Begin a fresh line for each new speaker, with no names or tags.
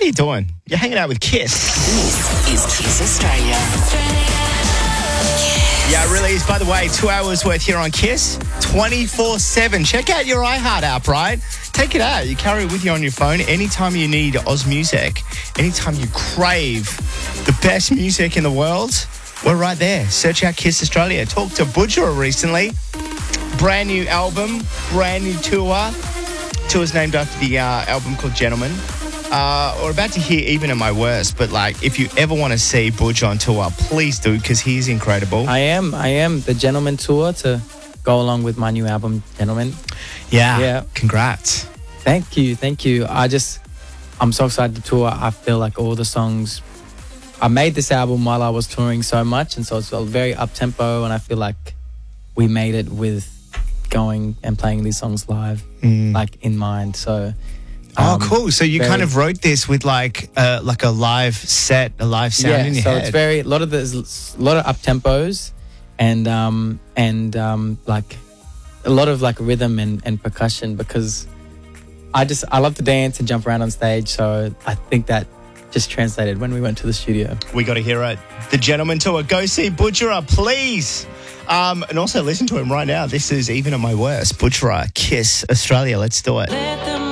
are you doing? You're hanging out with Kiss.
This is Kiss Australia.
Yeah, it really is. By the way, 2 hours worth here on Kiss, 24/7. Check out your iHeart app, right? Take it out. You carry it with you on your phone anytime you need Oz music. Anytime you crave the best music in the world, we're right there. Search out Kiss Australia. Talked to Budgerah recently. Brand new album, brand new tour. Tour's named after the album called Gentleman. We're about to hear Even at My Worst, but like, if you ever want to see Budge on tour, please do, because he's incredible.
I am the Gentleman tour to go along with my new album, Gentleman.
Yeah. Congrats.
Thank you. I'm so excited to tour. I feel like all the songs, I made this album while I was touring so much, and so it's very up-tempo, and I feel like we made it with going and playing these songs live, like in mind. So,
cool. So you kind of wrote this with like a live set, a live sound in your head.
So it's a lot of up-tempos and like a lot of like rhythm and percussion, because I love to dance and jump around on stage. So I think that just translated when we went to the studio.
We got to hear it. The Gentleman Tour. Go see Budgerah, please. And also listen to him right now. This is Even at My Worst. Budgerah, Kiss Australia. Let's do it.